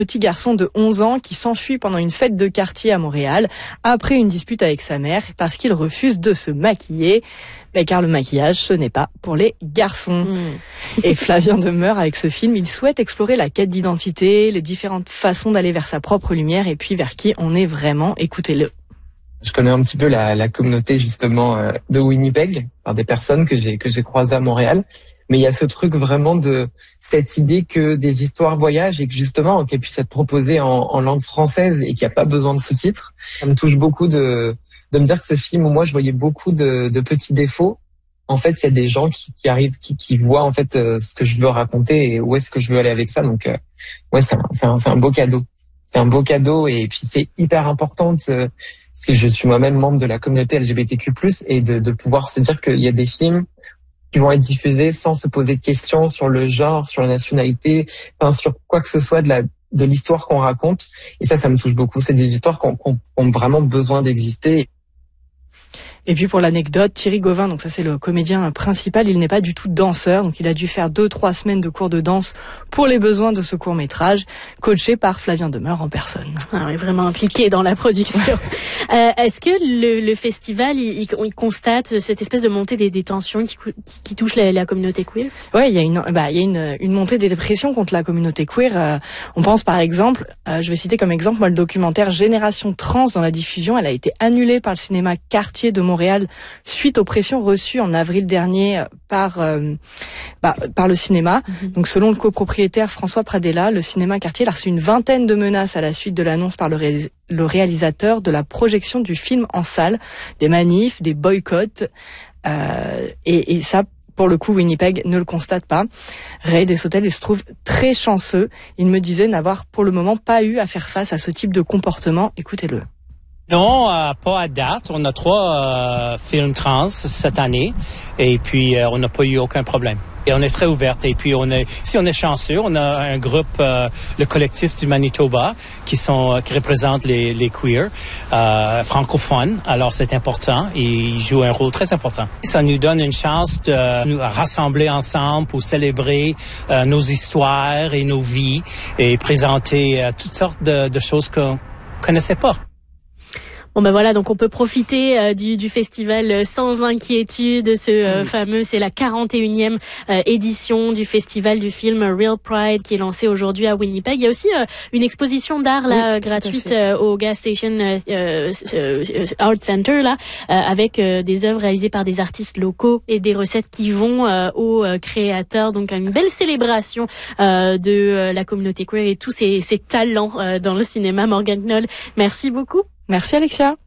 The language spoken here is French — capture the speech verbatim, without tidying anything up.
Petit garçon de onze ans qui s'enfuit pendant une fête de quartier à Montréal après une dispute avec sa mère parce qu'il refuse de se maquiller. Mais car le maquillage, ce n'est pas pour les garçons. Mmh. Et Flavien Demeure, avec ce film, il souhaite explorer la quête d'identité, les différentes façons d'aller vers sa propre lumière et puis vers qui on est vraiment. Écoutez-le. Je connais un petit peu la, la communauté justement euh, de Winnipeg, par des personnes que j'ai que j'ai croisées à Montréal. Mais il y a ce truc vraiment de cette idée que des histoires voyagent et que justement qu'elles puissent être proposées en, en langue française et qu'il n'y a pas besoin de sous-titres. Ça me touche beaucoup de de me dire que ce film où moi je voyais beaucoup de, de petits défauts. En fait, il y a des gens qui, qui arrivent, qui, qui voient en fait euh, ce que je veux raconter et où est-ce que je veux aller avec ça. Donc euh, ouais, c'est un, c'est un, c'est un beau cadeau. C'est un beau cadeau et puis c'est hyper important de, parce que je suis moi-même membre de la communauté L G B T Q plus, et de, de pouvoir se dire qu'il y a des films qui vont être diffusés sans se poser de questions sur le genre, sur la nationalité, enfin sur quoi que ce soit de la de l'histoire qu'on raconte. Et ça, ça me touche beaucoup. C'est des histoires qui ont, qui ont vraiment besoin d'exister. Et puis pour l'anecdote, Thierry Gauvin, donc ça c'est le comédien principal, il n'est pas du tout danseur, donc il a dû faire deux, trois semaines de cours de danse pour les besoins de ce court-métrage, coaché par Flavien Demeure en personne. Ah oui, vraiment impliqué dans la production. euh, est-ce que le, le festival, il, il constate cette espèce de montée des, des tensions qui, qui, qui touche la, la communauté queer? Ouais, il y a une, bah il y a une, une montée des pressions contre la communauté queer. Euh, on pense par exemple, euh, je vais citer comme exemple moi le documentaire Génération Trans dans la diffusion, elle a été annulée par le cinéma Quartier de Montréal suite aux pressions reçues en avril dernier par euh, bah, par le cinéma. Mm-hmm. Donc selon le copropriétaire François Pradella, le cinéma Quartier a reçu une vingtaine de menaces à la suite de l'annonce par le, ré- le réalisateur de la projection du film en salle, des manifs, des boycotts, euh, et, et ça pour le coup Winnipeg ne le constate pas. Ray Desautel, il se trouve très chanceux. Il me disait n'avoir pour le moment pas eu à faire face à ce type de comportement. Écoutez-le. Non, euh, pas à date. On a trois euh, films trans cette année et puis euh, on n'a pas eu aucun problème. Et on est très ouverte. Et puis on est, si on est chanceux, on a un groupe, euh, le collectif du Manitoba, qui sont, qui représente les, les queers euh, francophones. Alors c'est important et ils jouent un rôle très important. Ça nous donne une chance de nous rassembler ensemble pour célébrer euh, nos histoires et nos vies et présenter euh, toutes sortes de, de choses qu'on connaissait pas. Bon ben voilà, donc on peut profiter euh, du, du festival sans inquiétude. Ce euh, oui. fameux, c'est la quarante et unième euh, édition du festival du film Real Pride qui est lancé aujourd'hui à Winnipeg. Il y a aussi euh, une exposition d'art là oui, gratuite euh, au Gas Station euh, euh, Art Center là, euh, avec euh, des œuvres réalisées par des artistes locaux et des recettes qui vont euh, aux euh, créateurs. Donc une belle célébration euh, de euh, la communauté queer et tous ces, ces talents euh, dans le cinéma. Morgane Knoll, merci beaucoup. Merci Alexia.